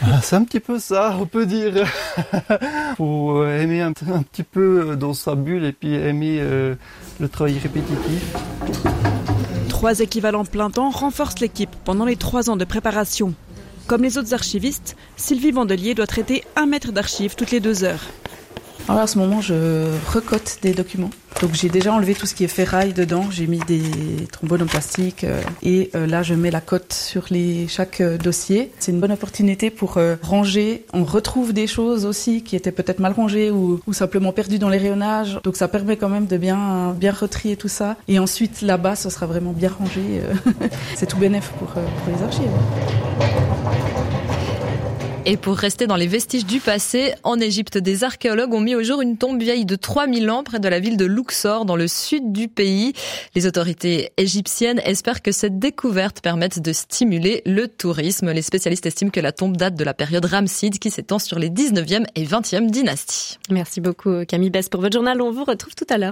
C'est un petit peu ça, on peut dire. Faut aimer un petit peu dans sa bulle et puis aimer le travail répétitif. 3 équivalents plein temps renforcent l'équipe pendant les 3 ans de préparation. Comme les autres archivistes, Sylvie Vandelier doit traiter 1 mètre d'archives toutes les 2 heures. Alors à ce moment, je recote des documents. Donc j'ai déjà enlevé tout ce qui est ferraille dedans. J'ai mis des trombones en plastique et là je mets la cote sur chaque dossier. C'est une bonne opportunité pour ranger. On retrouve des choses aussi qui étaient peut-être mal rangées ou simplement perdues dans les rayonnages. Donc ça permet quand même de bien retrier tout ça. Et ensuite là-bas, ce sera vraiment bien rangé. C'est tout bénef pour les archives. Et pour rester dans les vestiges du passé, en Égypte, des archéologues ont mis au jour une tombe vieille de 3000 ans près de la ville de Luxor, dans le sud du pays. Les autorités égyptiennes espèrent que cette découverte permette de stimuler le tourisme. Les spécialistes estiment que la tombe date de la période Ramesside qui s'étend sur les 19e et 20e dynasties. Merci beaucoup Camille Besse pour votre journal. On vous retrouve tout à l'heure.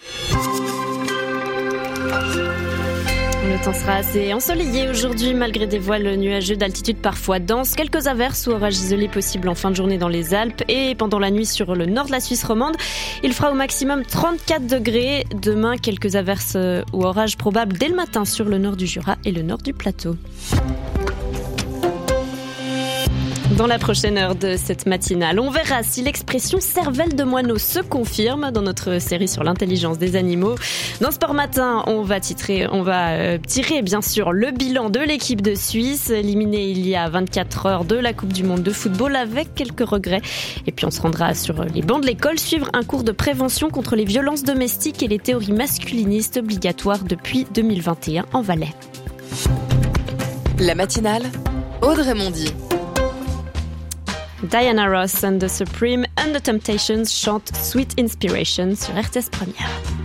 Le temps sera assez ensoleillé aujourd'hui, malgré des voiles nuageux d'altitude parfois denses. Quelques averses ou orages isolés possibles en fin de journée dans les Alpes et pendant la nuit sur le nord de la Suisse romande. Il fera au maximum 34 degrés. Demain, quelques averses ou orages probables dès le matin sur le nord du Jura et le nord du plateau. Dans la prochaine heure de cette matinale, on verra si l'expression cervelle de moineau se confirme dans notre série sur l'intelligence des animaux. Dans Sport Matin, on va tirer bien sûr le bilan de l'équipe de Suisse, éliminée il y a 24 heures de la Coupe du Monde de football avec quelques regrets. Et puis on se rendra sur les bancs de l'école suivre un cours de prévention contre les violences domestiques et les théories masculinistes obligatoires depuis 2021 en Valais. La matinale, Audrey Mondy. Diana Ross and the Supreme and the Temptations chantent Sweet Inspiration sur RTS Première.